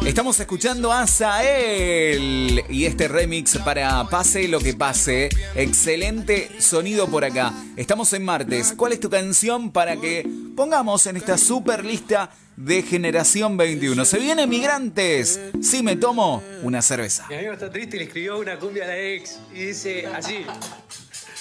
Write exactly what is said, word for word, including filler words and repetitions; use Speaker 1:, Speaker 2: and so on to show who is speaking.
Speaker 1: Estamos escuchando a Sael y este remix para Pase lo que pase. Excelente sonido por acá. Estamos en martes. ¿Cuál es tu canción para que pongamos en esta super lista de Generación veintiuno? Se vienen Migrantes. Sí, me tomo una cerveza.
Speaker 2: Mi amigo está triste y le escribió una cumbia a la ex y dice así: